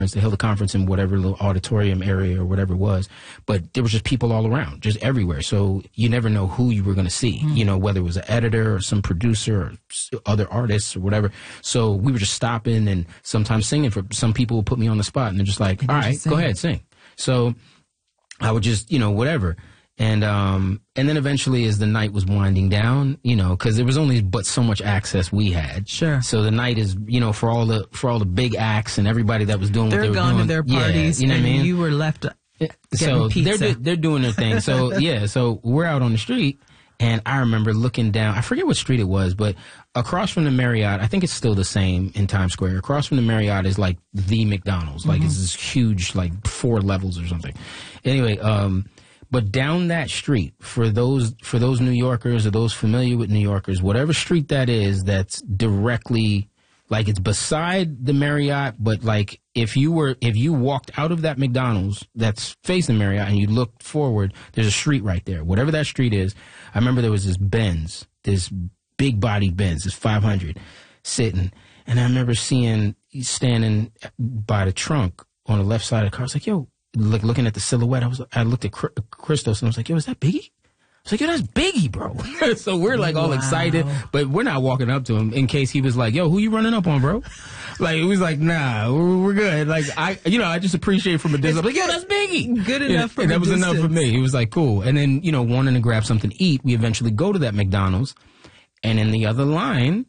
They held a conference in whatever little auditorium area or whatever it was, but there was just people all around, just everywhere. So you never know who you were going to see, you know, whether it was an editor or some producer or other artists or whatever. So we were just stopping and sometimes singing. For some people would put me on the spot and they're just like, all right, go ahead, sing. So I would just, you know, whatever. And then eventually as the night was winding down, you know, because there was only but so much access we had. Sure. So the night is, you know, for all the big acts and everybody that was doing what they were doing. They're gone to their parties, you know and what I mean? you were left So pizza. they're doing their thing. So yeah, so we're out on the street, and I remember looking down. I forget what street it was, but across from the Marriott, I think it's still the same in Times Square. Across from the Marriott is like the McDonald's, like it's this huge, like 4 levels or something. Anyway, but down that street, for those New Yorkers or those familiar with New Yorkers, whatever street that is, that's directly, like it's beside the Marriott, but like if you walked out of that McDonald's that's facing Marriott and you looked forward, there's a street right there. Whatever that street is, I remember there was this Benz, this big body Benz, this 500 sitting, and I remember standing by the trunk on the left side of the car. I was like, yo. Like looking at the silhouette, I looked at Christos and I was like, yo, is that Biggie? I was like, yo, that's Biggie, bro. So we're like all excited, but we're not walking up to him in case he was like, yo, who you running up on, bro? Like, it was like, nah, we're good. Like, I just appreciate from a distance. I'm like, yo, that's Biggie. Good enough for and a that was distance. enough for me. He was like, cool. And then, you know, wanting to grab something to eat, we eventually go to that McDonald's, and in the other line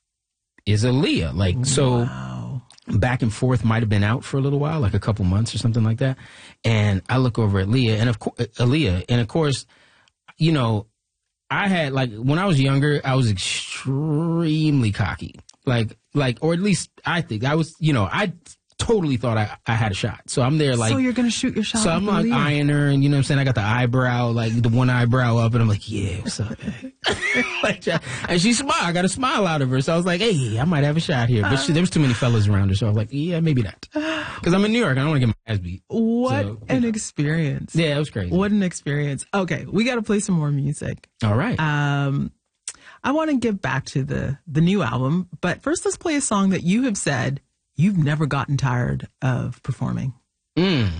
is Aaliyah. Like, so Back and Forth might have been out for a little while, like a couple months or something like that. And I look over at Aaliyah, and of course, you know, I had, like, when I was younger, I was extremely cocky. Like, or at least I think I was, you know, I totally thought I had a shot. So I'm there like. So you're going to shoot your shot. So I'm like eyeing her, and you know what I'm saying? I got the eyebrow, like the one eyebrow up, and I'm like, yeah, what's up, man? Like, and she smiled. I got a smile out of her. So I was like, hey, I might have a shot here. But there was too many fellas around her. So I was like, yeah, maybe not. Because I'm in New York. I don't want to get my ass beat. What an experience. Yeah, it was crazy. What an experience. Okay, we got to play some more music. All right. I want to get back to the new album. But first, let's play a song that you have said you've never gotten tired of performing.